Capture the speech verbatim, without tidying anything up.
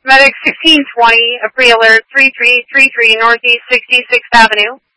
Medic sixteen twenty, a pre-alert three three three three Northeast sixty-sixth Avenue.